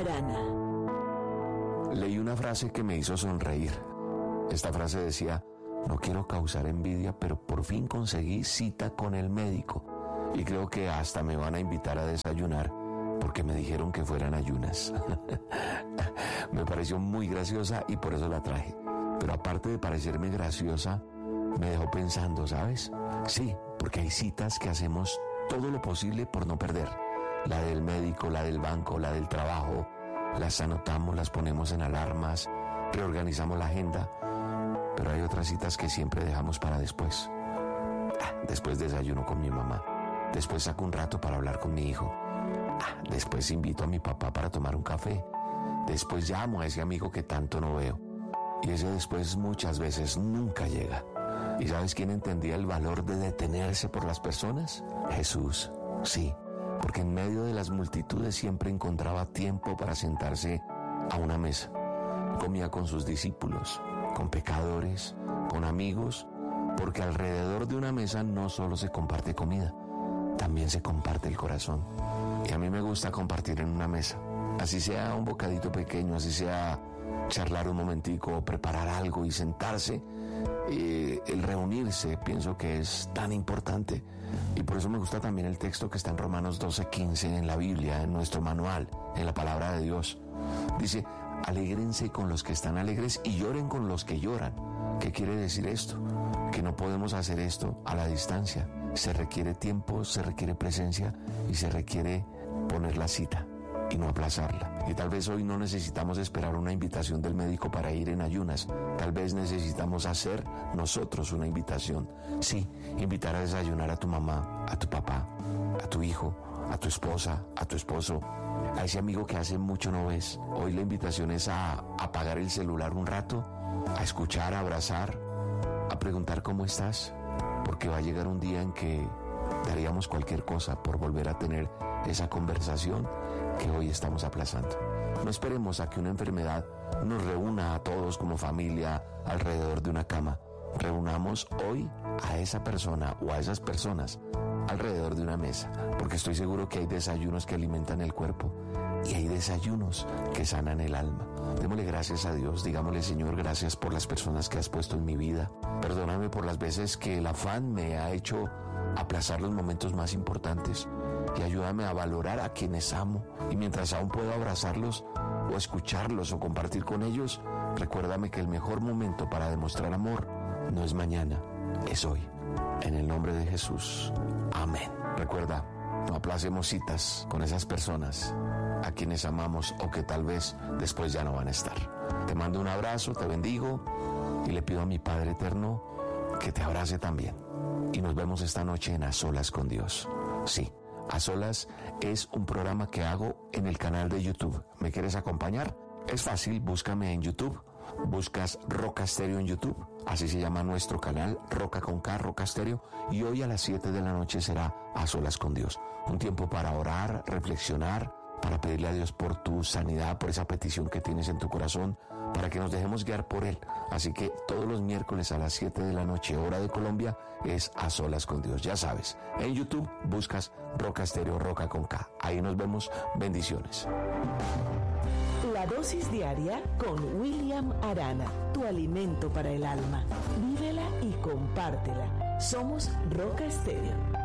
Arana. Leí una frase que me hizo sonreír. Esta frase decía: no quiero causar envidia, pero por fin conseguí cita con el médico. Y creo que hasta me van a invitar a desayunar porque me dijeron que fueran ayunas. Me pareció muy graciosa y por eso la traje. Pero aparte de parecerme graciosa, me dejó pensando, ¿sabes? Sí, porque hay citas que hacemos todo lo posible por no perder. La del médico, la del banco, la del trabajo. Las anotamos, las ponemos en alarmas, reorganizamos la agenda. Pero hay otras citas que siempre dejamos para después. Después desayuno con mi mamá. Después saco un rato para hablar con mi hijo. Después invito a mi papá para tomar un café. Después llamo a ese amigo que tanto no veo. Y ese después muchas veces nunca llega. ¿Y sabes quién entendía el valor de detenerse por las personas? Jesús, sí, porque en medio de las multitudes siempre encontraba tiempo para sentarse a una mesa. Comía con sus discípulos, con pecadores, con amigos, porque alrededor de una mesa no solo se comparte comida, también se comparte el corazón. Y a mí me gusta compartir en una mesa, así sea un bocadito pequeño, así sea charlar un momentico, preparar algo y sentarse. El reunirse pienso que es tan importante, y por eso me gusta también el texto que está en Romanos 12:15 en la Biblia, en nuestro manual, en la palabra de Dios. Dice: alégrense con los que están alegres y lloren con los que lloran. ¿Qué quiere decir esto? Que no podemos hacer esto a la distancia. Se requiere tiempo, se requiere presencia y se requiere poner la cita y no aplazarla. Y tal vez hoy no necesitamos esperar una invitación del médico para ir en ayunas. Tal vez necesitamos hacer nosotros una invitación. Sí, invitar a desayunar a tu mamá, a tu papá, a tu hijo, a tu esposa, a tu esposo, a ese amigo que hace mucho no ves. Hoy la invitación es a apagar el celular un rato, a escuchar, a abrazar, a preguntar cómo estás, porque va a llegar un día en que daríamos cualquier cosa por volver a tener esa conversación que hoy estamos aplazando. No esperemos a que una enfermedad nos reúna a todos como familia alrededor de una cama. Reunamos hoy a esa persona o a esas personas alrededor de una mesa, porque estoy seguro que hay desayunos que alimentan el cuerpo y hay desayunos que sanan el alma. Démosle gracias a Dios, digámosle: Señor, gracias por las personas que has puesto en mi vida. Perdóname por las veces que el afán me ha hecho aplazar los momentos más importantes, y ayúdame a valorar a quienes amo. Y mientras aún puedo abrazarlos o escucharlos o compartir con ellos, recuérdame que el mejor momento para demostrar amor no es mañana, es hoy. En el nombre de Jesús, amén. Recuerda, no aplacemos citas con esas personas a quienes amamos o que tal vez después ya no van a estar. Te mando un abrazo, te bendigo y le pido a mi Padre Eterno que te abrace también. Y nos vemos esta noche en A Solas con Dios. Sí, A Solas es un programa que hago en el canal de YouTube. ¿Me quieres acompañar? Es fácil, búscame en YouTube. Buscas Roca Estéreo en YouTube, así se llama nuestro canal, Roca con K, Roca Estéreo. Y hoy a las 7 de la noche será A Solas con Dios. Un tiempo para orar, reflexionar, para pedirle a Dios por tu sanidad, por esa petición que tienes en tu corazón, para que nos dejemos guiar por Él. Así que todos los miércoles a las 7 de la noche, hora de Colombia, es A Solas con Dios. Ya sabes, en YouTube buscas Roca Estéreo, Roca con K. Ahí nos vemos. Bendiciones. La dosis diaria con William Arana, tu alimento para el alma. Vívela y compártela. Somos Roca Estéreo.